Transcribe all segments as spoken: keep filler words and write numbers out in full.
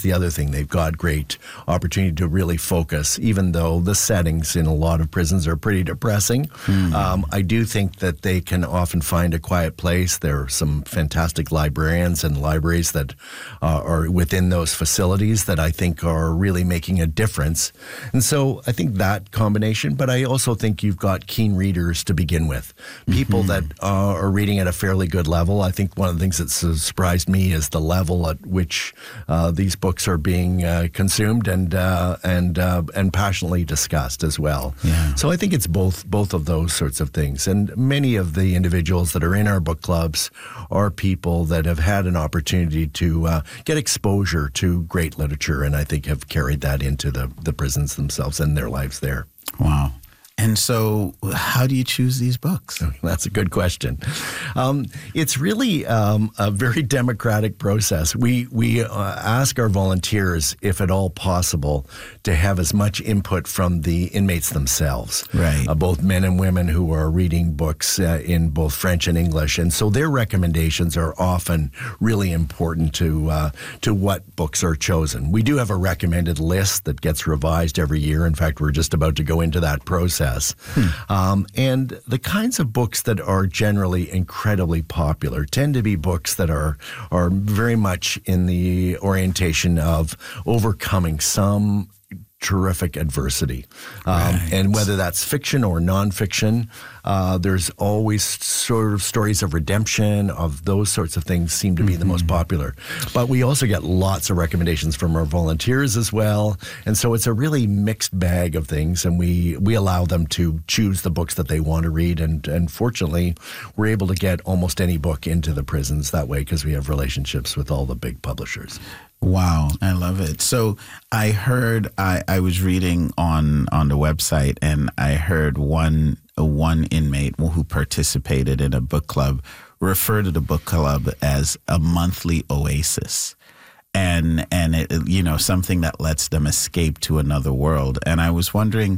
the other thing. They've got great opportunity to really focus, even though the settings in a lot of prisons are pretty depressing. Mm. Um, I do think that they can often find a quiet place. There are some fantastic librarians and libraries that uh, are within those facilities that I think are really making a difference. And so I think that combination, but I also think you've got keen readers to begin with. People mm-hmm. that uh, are reading at a fairly good level. I think one of the things that surprised me is the level at which uh, these books are being uh, consumed and uh, and uh, and passionately discussed as well. Yeah. So I think it's both both of those sorts of things. And many of the individuals that are in our book clubs are people that have had an opportunity to uh, get exposure to great literature, and I think have carried that into the, the prisons themselves and their lives there. Wow. And so how do you choose these books? That's a good question. Um, it's really um, a very democratic process. We we uh, ask our volunteers, if at all possible, to have as much input from the inmates themselves. Right. Uh, both men and women who are reading books uh, in both French and English. And so their recommendations are often really important to, uh, to what books are chosen. We do have a recommended list that gets revised every year. In fact, we're just about to go into that process. Hmm. Um, and the kinds of books that are generally incredibly popular tend to be books that are are very much in the orientation of overcoming some terrific adversity. Um, right. And whether that's fiction or nonfiction, uh, there's always sort of stories of redemption, of those sorts of things seem to be mm-hmm. the most popular. But we also get lots of recommendations from our volunteers as well. And so it's a really mixed bag of things, and we, we allow them to choose the books that they want to read. And, and fortunately, we're able to get almost any book into the prisons that way because we have relationships with all the big publishers. Wow, I love it. So I heard, I, I was reading on, on the website, and I heard one one inmate who participated in a book club refer to the book club as a monthly oasis. And, and it, you know, something that lets them escape to another world. And I was wondering,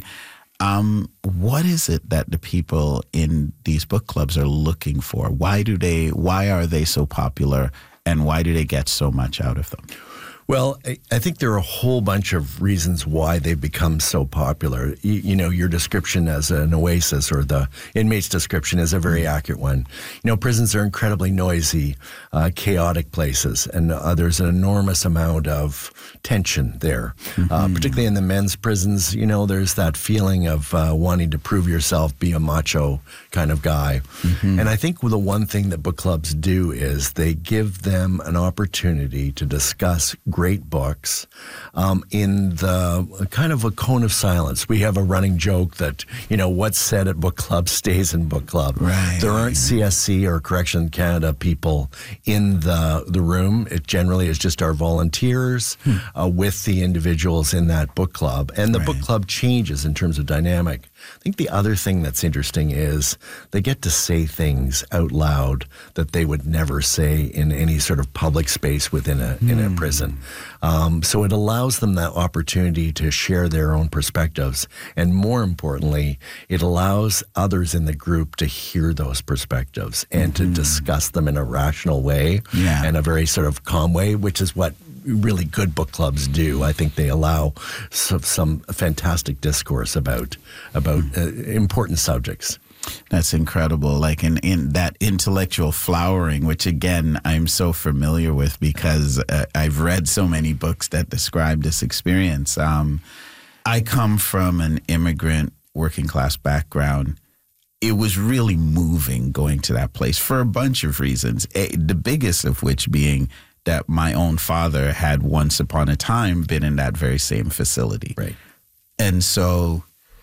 um, what is it that the people in these book clubs are looking for? Why do they, why are they so popular, and why do they get so much out of them? Well, I think there are a whole bunch of reasons why they've become so popular. You, you know, your description as an oasis, or the inmate's description, is a very accurate one. You know, prisons are incredibly noisy, uh, chaotic places, and uh, there's an enormous amount of tension there. Mm-hmm. Uh, particularly in the men's prisons, you know, there's that feeling of uh, wanting to prove yourself, be a macho kind of guy. Mm-hmm. And I think the one thing that book clubs do is they give them an opportunity to discuss great books um, in the kind of a cone of silence. We have a running joke that, you know, what's said at book club stays in book club. Right. There aren't C S C or Correction Canada people in the the room. It generally is just our volunteers hmm. uh, with the individuals in that book club. And the right. book club changes in terms of dynamic. I think the other thing that's interesting is they get to say things out loud that they would never say in any sort of public space within a mm. in a prison. Um, so it allows them that opportunity to share their own perspectives. And more importantly, it allows others in the group to hear those perspectives and mm-hmm. to discuss them in a rational way yeah. and a very sort of calm way, which is what really good book clubs do. I think they allow some, some fantastic discourse about about uh, important subjects. That's incredible. Like in, in that intellectual flowering, which again, I'm so familiar with because uh, I've read so many books that describe this experience. Um, I come from an immigrant working class background. It was really moving going to that place for a bunch of reasons. A, the biggest of which being that my own father had once upon a time been in that very same facility. Right. And so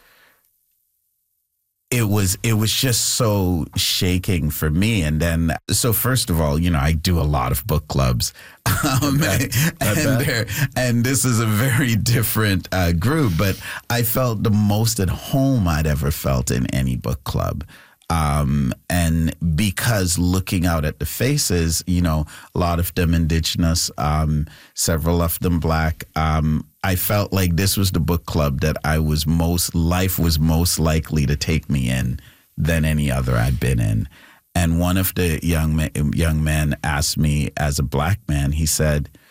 it was it was just so shaking for me. And then, so first of all, you know, I do a lot of book clubs. Um, and, there, and this is a very different uh, group, but I felt the most at home I'd ever felt in any book club. Um, and because looking out at the faces, you know, a lot of them indigenous, um, several of them black, um, I felt like this was the book club that I was most, life was most likely to take me in than any other I'd been in. And one of the young, ma- young men asked me as a black man, he said,